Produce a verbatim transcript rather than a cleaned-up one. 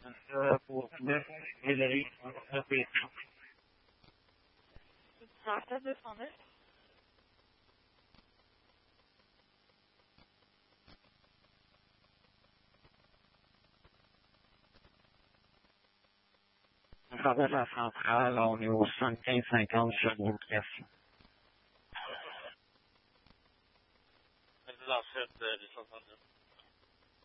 euh, pour neuf Valérie, répétez. soixante-dix deux cent neuf. On travaille à la centrale, on est au soixante-quinze cinquante Sherbrooke F. C'est dans cette, euh, des soixante-dix.